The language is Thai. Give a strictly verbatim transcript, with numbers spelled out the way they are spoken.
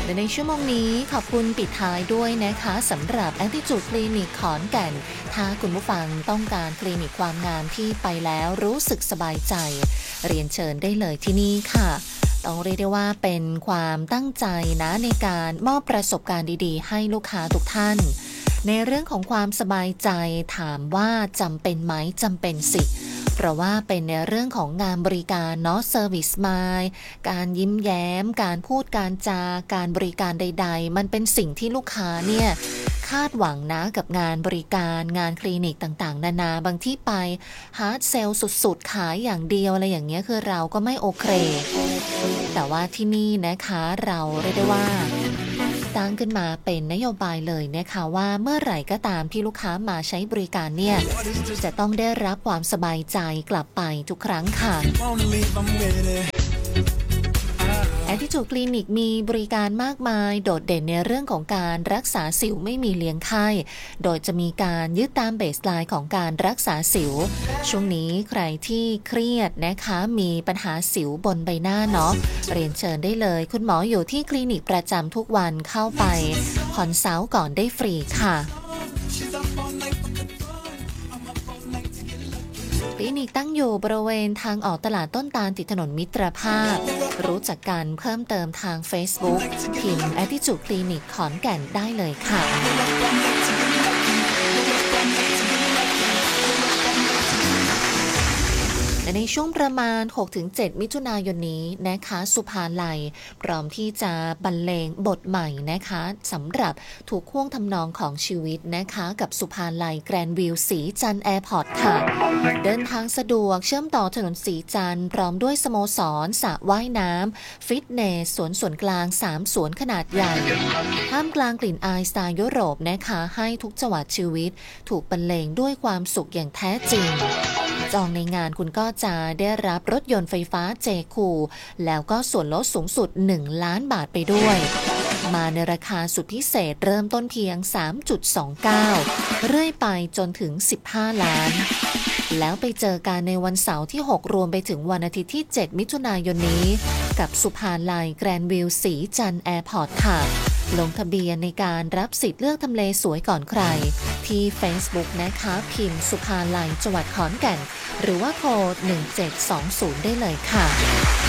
และในชั่วโมงนี้ขอบคุณปิดท้ายด้วยนะคะสำหรับ Attitude Clinic ขอนแก่นถ้าคุณผู้ฟังต้องการคลินิกความงามที่ไปแล้วรู้สึกสบายใจเรียนเชิญได้เลยที่นี่ค่ะต้องเรียกได้ว่าเป็นความตั้งใจนะในการมอบประสบการณ์ดีๆให้ลูกค้าทุกท่านในเรื่องของความสบายใจถามว่าจำเป็นไหมจำเป็นสิเพราะว่าเป็นในเรื่องของงานบริการเนาะ Service Smile การยิ้มแย้มการพูดการจาการบริการใดๆมันเป็นสิ่งที่ลูกค้าเนี่ยคาดหวังนะกับงานบริการงานคลินิกต่างๆนานาบางที่ไปฮาร์ดเซลสุดๆขายอย่างเดียวอะไรอย่างเงี้ยคือเราก็ไม่โอเคแต่ว่าที่นี่นะคะเราเรียกได้ว่าตั้งขึ้นมาเป็นนโยบายเลยนะคะว่าเมื่อไหร่ก็ตามที่ลูกค้ามาใช้บริการเนี่ยจะต้องได้รับความสบายใจกลับไปทุกครั้งค่ะAttitude Clinic มีบริการมากมายโดดเด่นในเรื่องของการรักษาสิวไม่มีเลี้ยงไข้โดยจะมีการยึดตามเบสไลน์ของการรักษาสิวช่วงนี้ใครที่เครียดนะคะมีปัญหาสิวบนใบหน้าเนาะเรียนเชิญได้เลยคุณหมออยู่ที่คลินิกประจำทุกวันเข้าไปคอนซัลท์ก่อนได้ฟรีค่ะคลินิกตั้งอยู่บริเวณทางออกตลาดต้นตาลติดถนนมิตรภาพรู้จักกันเพิ่มเติมทาง Facebook พิมพ์ Attitude Clinic ขอนแก่นได้เลยค่ะและในช่วงประมาณ หกถึงเจ็ด มิถุนายนนี้นะคะสุภาลัยพร้อมที่จะบรรเลงบทใหม่นะคะสำหรับถูกข่วงทำนองของชีวิตนะคะกับสุภาลัยแกรนด์วิวสีจันทร์แอร์พอร์ตค่ะเดินทางสะดวกเชื่อมต่อถนนสีจันทร์พร้อมด้วยสโมสรสระว่ายน้ำฟิตเนสสวนส่วนกลางสามสวนขนาดใหญ่ท่ามกลางกลิ่นอายสไตล์ยุโรปนะคะให้ทุกจังหวะชีวิตถูกบรรเลงด้วยความสุขอย่างแท้จริงจองในงานคุณก็จะได้รับรถยนต์ไฟฟ้าเจคูแล้วก็ส่วนลดสูงสุดหนึ่งล้านบาทไปด้วยมาในราคาสุดพิเศษเริ่มต้นเพียง สามจุดสองเก้า เรื่อยไปจนถึงสิบห้าล้านแล้วไปเจอกันในวันเสาร์ที่หกรวมไปถึงวันอาทิตย์ที่เจ็ดมิถุนายนนี้กับสุภาลัยแกรนด์วิวสีจันทร์แอร์พอร์ตค่ะลงทะเบียนในการรับสิทธิ์เลือกทำเลสวยก่อนใครที่ Facebook นะคะพิมพ์สุภาลัยจังหวัดขอนแก่นหรือว่าโทรหนึ่งเจ็ดสองศูนย์ได้เลยค่ะ